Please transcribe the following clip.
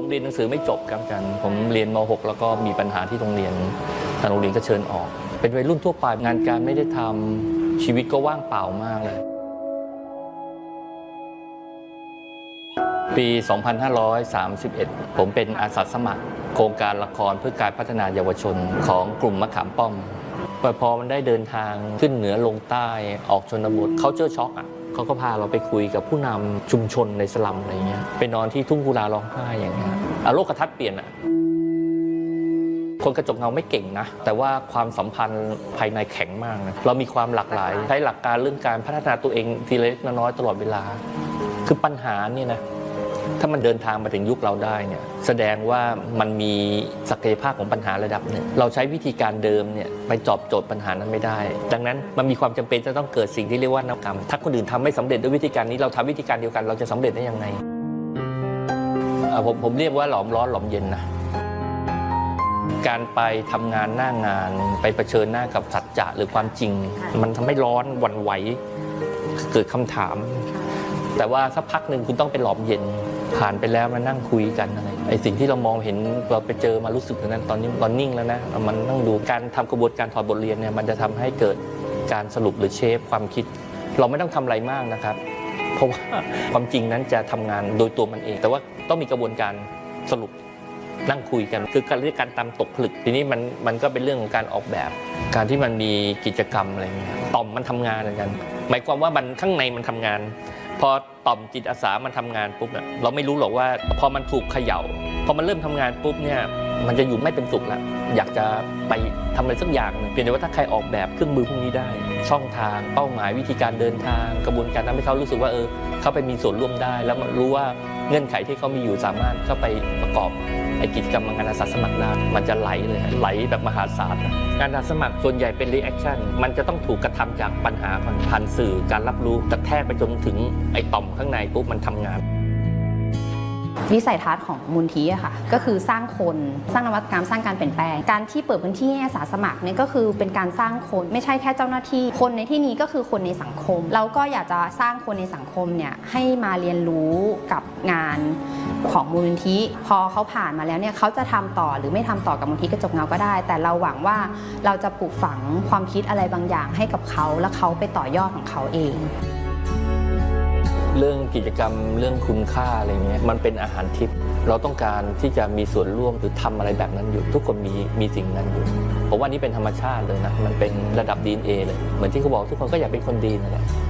เรียนหนังสือไม่จบครับอาจารย์ผมเรียนม.6 แล้วก็มีปัญหาที่โรงเรียนทางโรงเรียนก็เชิญออกเป็นวัยรุ่นทั่วไปงานการไม่ได้ทำชีวิตก็ว่างเปล่ามากเลยปี 2531 ผมเป็นอาสาสมัครโครงการละครเพื่อการพัฒนาเยาวชนของกลุ่มมะขามป้อมพอมันได้เดินทางขึ้นเหนือลงใต้ออกชนบทเขาเจอช็อกเขาก็พาเราไปคุยกับผู้นำชุมชนในสลัมอะไรเงี้ยไปนอนที่ทุ่งกุลาร้องไห้อย่างเงี้ยโลกทัศน์เปลี่ยนคนกระจกเงาไม่เก่งนะแต่ว่าความสัมพันธ์ภายในแข็งมากนะเรามีความหลากหลายใช้หลักการเรื่องการพัฒนาตัวเองทีละเล็กน้อยตลอดเวลาคือปัญหาเนี่ยนะถ้ามันเดินทางมาถึงยุคเราได้เนี่ยแสดงว่ามันมีศักยภาพของปัญหาระดับหนึ่งเราใช้วิธีการเดิมเนี่ยไปตอบโจทย์ปัญหานั้นไม่ได้ดังนั้นมันมีความจำเป็นจะต้องเกิดสิ่งที่เรียกว่านวัตกรรมถ้าคนอื่นทำไม่สำเร็จด้วยวิธีการนี้เราทำวิธีการเดียวกันเราจะสำเร็จได้ยังไงผมเรียกว่าหลอมร้อนหลอมเย็นนะการไปทำงานหน้างานไปเผชิญหน้ากับสัจจะหรือความจริงมันทำให้ร้อนหวั่นไหวเกิดคำถามแต่ว่าสักพักหนึ่งคุณต้องไปหลอมเย็นผ่านไปแล้วมานั่งคุยกันอะไรไอ้สิ่งที่เรามองเห็นเราไปเจอมารู้สึกอย่างนั้นตอนนี้ตอนนิ่งแล้วนะมันนั่งดูการทำกระบวนการถอดบทเรียนเนี่ยมันจะทำให้เกิดการสรุปหรือเชฟความคิดเราไม่ต้องทำอะไรมากนะครับเพราะว่าความจริงนั้นจะทำงานโดยตัวมันเองแต่ว่าต้องมีกระบวนการสรุปนั่งคุยกันคือการเรียกการตามตกผลึกทีนี้มันก็เป็นเรื่องของการออกแบบการที่มันมีกิจกรรมอะไรเงี้ยต่อมมันทำงานเหมือนกันหมายความว่ามันข้างในมันทำงานพอต่อมจิตอาสามันทำงานปุ๊บเนี่ยเราไม่รู้หรอกว่าพอมันถูกเขย่าพอมันเริ่มทำงานปุ๊บเนี่ยมันจะอยู่ไม่เป็นสุขแล้วอยากจะไปทำอะไรสักอย่างนึงเพียงแต่ว่าถ้าใครออกแบบเครื่องมือพวกนี้ได้ช่องทางเป้าหมายวิธีการเดินทางกระบวนการทำให้เขารู้สึกว่าเขาไปมีส่วนร่วมได้แล้วมันรู้ว่าเงื่อนไขที่เขามีอยู่สามารถเข้าไปประกอบกิจกรรมงานอาสาสมัครได้มันจะไหลเลยไหลแบบมหาศาลงานอาสาสมัครส่วนใหญ่เป็นรีแอคชั่นมันจะต้องถูกกระทำจากปัญหาผ่านสื่อการรับรู้กระแทกไปจนถึงไอ้ต่อมข้างในปุ๊บมันทำงานวิสัยทัศน์ของมูลที่ค่ะก็คือสร้างคนสร้างนวัตกรรมสร้างการเปลี่ยนแปลงการที่เปิดพื้นที่ให้อาสาสมัครเนี่ยก็คือเป็นการสร้างคนไม่ใช่แค่เจ้าหน้าที่คนในที่นี้ก็คือคนในสังคมเราก็อยากจะสร้างคนในสังคมเนี่ยให้มาเรียนรู้กับงานของมูลนิธิพอเขาผ่านมาแล้วเนี่ยเขาจะทำต่อหรือไม่ทำต่อกับมูลนิธิกระจกเงาก็ได้แต่เราหวังว่าเราจะปลูกฝังความคิดอะไรบางอย่างให้กับเขาแล้วเขาไปต่อยอดของเขาเองเรื่องกิจกรรมเรื่องคุณค่าอะไรเงี้ยมันเป็นอาหารทิพย์เราต้องการที่จะมีส่วนร่วมหรือทำอะไรแบบนั้นอยู่ทุกคนมีสิ่งนั้นอยู่ผมว่านี่เป็นธรรมชาติเลยนะมันเป็นระดับ DNA เลยเหมือนที่เขาบอกทุกคนก็อยากเป็นคนดีนั่นแหละ